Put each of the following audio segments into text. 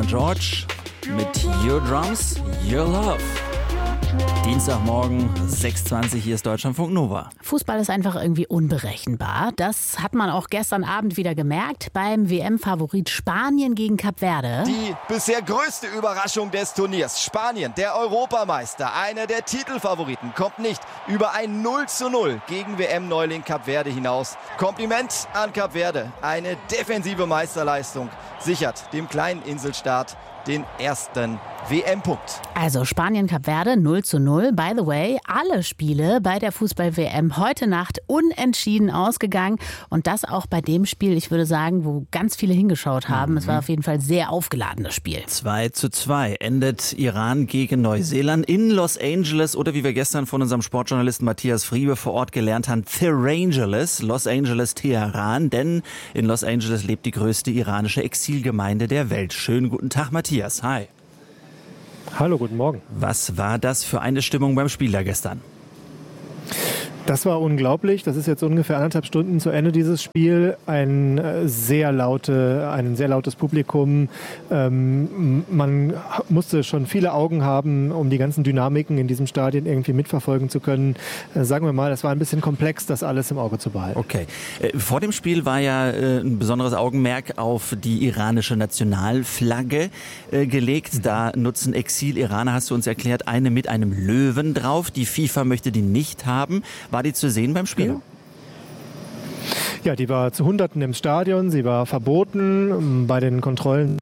George mit Your Drums, Your Love. Dienstagmorgen, 6:20 Uhr, hier ist Deutschlandfunk Nova. Fußball ist einfach irgendwie unberechenbar. Das hat man auch gestern Abend wieder gemerkt beim WM-Favorit Spanien gegen Kap Verde. Die bisher größte Überraschung des Turniers. Spanien, der Europameister, einer der Titelfavoriten, kommt nicht über ein 0:0 gegen WM-Neuling Kap Verde hinaus. Kompliment an Kap Verde. Eine defensive Meisterleistung sichert dem kleinen Inselstaat den ersten WM-Punkt. Also Spanien-Kap Verde 0:0. By the way, alle Spiele bei der Fußball-WM heute Nacht unentschieden ausgegangen. Und das auch bei dem Spiel, ich würde sagen, wo ganz viele hingeschaut haben. Es war auf jeden Fall ein sehr aufgeladenes Spiel. 2:2 endet Iran gegen Neuseeland in Los Angeles oder wie wir gestern von unserem Sportjournalisten Matthias Friebe vor Ort gelernt haben, Therangeles, Los Angeles, Teheran. Denn in Los Angeles lebt die größte iranische Exilgemeinde der Welt. Schönen guten Tag, Matthias. Hi. Hallo, guten Morgen. Was war das für eine Stimmung beim Spiel da gestern? Das war unglaublich. Das ist jetzt ungefähr 1,5 Stunden zu Ende dieses Spiel. Ein sehr lautes Publikum. Man musste schon viele Augen haben, um die ganzen Dynamiken in diesem Stadion irgendwie mitverfolgen zu können. Sagen wir mal, es war ein bisschen komplex, das alles im Auge zu behalten. Okay. Vor dem Spiel war ja ein besonderes Augenmerk auf die iranische Nationalflagge gelegt. Da nutzen Exil-Iraner, hast du uns erklärt, eine mit einem Löwen drauf. Die FIFA möchte die nicht haben. War die zu sehen beim Spiel? Genau. Ja, die war zu Hunderten im Stadion. Sie war verboten bei den Kontrollen.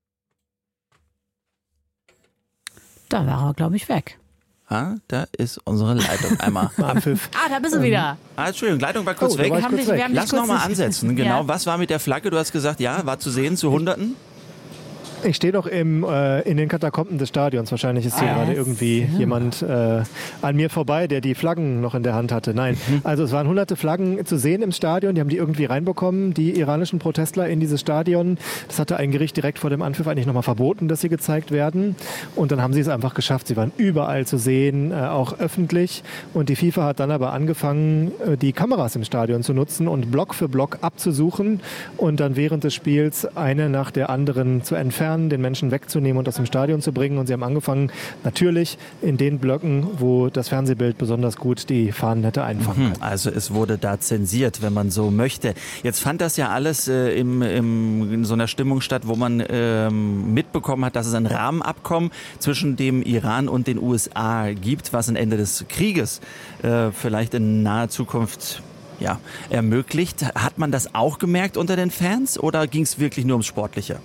Da war er, glaube ich, weg. Da ist unsere Leitung einmal. Da bist du wieder. Entschuldigung, Leitung war kurz weg. Lass noch mal ansetzen. Genau, ja. Was war mit der Flagge? Du hast gesagt, ja, war zu sehen zu Hunderten? Ich stehe noch in den Katakomben des Stadions. Wahrscheinlich ist hier gerade irgendwie jemand an mir vorbei, der die Flaggen noch in der Hand hatte. Nein, also es waren hunderte Flaggen zu sehen im Stadion. Die haben die irgendwie reinbekommen, die iranischen Protestler in dieses Stadion. Das hatte ein Gericht direkt vor dem Anpfiff eigentlich nochmal verboten, dass sie gezeigt werden. Und dann haben sie es einfach geschafft. Sie waren überall zu sehen, auch öffentlich. Und die FIFA hat dann aber angefangen, die Kameras im Stadion zu nutzen und Block für Block abzusuchen und dann während des Spiels eine nach der anderen zu entfernen, den Menschen wegzunehmen und aus dem Stadion zu bringen. Und sie haben angefangen, natürlich in den Blöcken, wo das Fernsehbild besonders gut die Fahnen hätte einfangen können. Also es wurde da zensiert, wenn man so möchte. Jetzt fand das ja alles in so einer Stimmung statt, wo man mitbekommen hat, dass es ein Rahmenabkommen zwischen dem Iran und den USA gibt, was ein Ende des Krieges vielleicht in naher Zukunft ermöglicht. Hat man das auch gemerkt unter den Fans oder ging es wirklich nur ums Sportliche?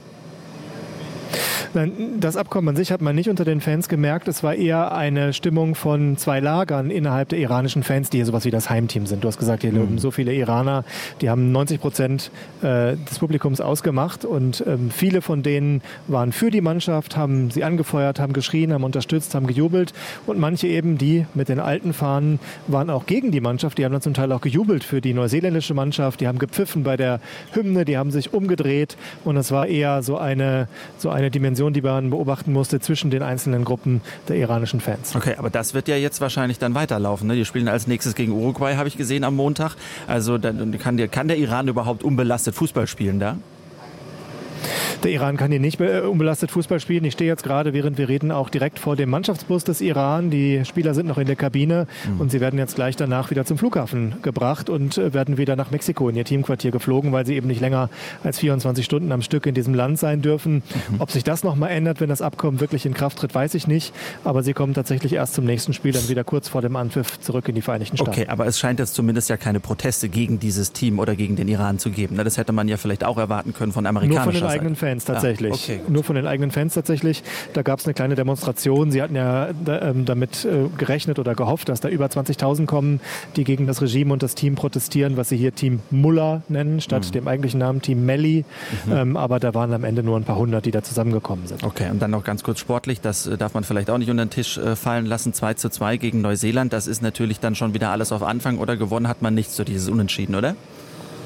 Nein, das Abkommen an sich hat man nicht unter den Fans gemerkt. Es war eher eine Stimmung von zwei Lagern innerhalb der iranischen Fans, die hier sowas wie das Heimteam sind. Du hast gesagt, hier leben so viele Iraner, die haben 90% des Publikums ausgemacht und viele von denen waren für die Mannschaft, haben sie angefeuert, haben geschrien, haben unterstützt, haben gejubelt und manche eben, die mit den alten Fahnen, waren auch gegen die Mannschaft. Die haben dann zum Teil auch gejubelt für die neuseeländische Mannschaft, die haben gepfiffen bei der Hymne, die haben sich umgedreht und es war eher so eine Dimension, die man beobachten musste zwischen den einzelnen Gruppen der iranischen Fans. Okay, aber das wird ja jetzt wahrscheinlich dann weiterlaufen, ne? Die spielen als nächstes gegen Uruguay, habe ich gesehen, am Montag. Also dann kann der Iran überhaupt unbelastet Fußball spielen da? Der Iran kann hier nicht unbelastet Fußball spielen. Ich stehe jetzt gerade, während wir reden, auch direkt vor dem Mannschaftsbus des Iran. Die Spieler sind noch in der Kabine und sie werden jetzt gleich danach wieder zum Flughafen gebracht und werden wieder nach Mexiko in ihr Teamquartier geflogen, weil sie eben nicht länger als 24 Stunden am Stück in diesem Land sein dürfen. Ob sich das nochmal ändert, wenn das Abkommen wirklich in Kraft tritt, weiß ich nicht. Aber sie kommen tatsächlich erst zum nächsten Spiel, dann wieder kurz vor dem Anpfiff zurück in die Vereinigten Staaten. Okay, aber es scheint jetzt zumindest ja keine Proteste gegen dieses Team oder gegen den Iran zu geben. Das hätte man ja vielleicht auch erwarten können von amerikanischer Seite. Nur von den eigenen Fans tatsächlich. Okay. Nur von den eigenen Fans tatsächlich. Da gab es eine kleine Demonstration. Sie hatten ja damit gerechnet oder gehofft, dass da über 20.000 kommen, die gegen das Regime und das Team protestieren, was sie hier Team Mullah nennen, statt dem eigentlichen Namen Team Melli. Aber da waren am Ende nur ein paar hundert, die da zusammengekommen sind. Okay, und dann noch ganz kurz sportlich. Das darf man vielleicht auch nicht unter den Tisch fallen lassen. 2:2 gegen Neuseeland. Das ist natürlich dann schon wieder alles auf Anfang oder gewonnen hat man nichts, so dieses Unentschieden, oder?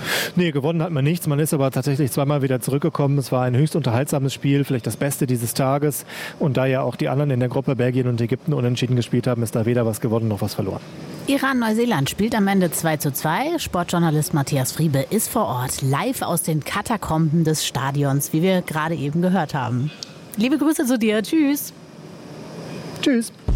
Nee, gewonnen hat man nichts. Man ist aber tatsächlich zweimal wieder zurückgekommen. Es war ein höchst unterhaltsames Spiel, vielleicht das Beste dieses Tages. Und da ja auch die anderen in der Gruppe Belgien und Ägypten unentschieden gespielt haben, ist da weder was gewonnen noch was verloren. Iran-Neuseeland spielt am Ende 2:2. Sportjournalist Matthias Friebe ist vor Ort, live aus den Katakomben des Stadions, wie wir gerade eben gehört haben. Liebe Grüße zu dir. Tschüss. Tschüss.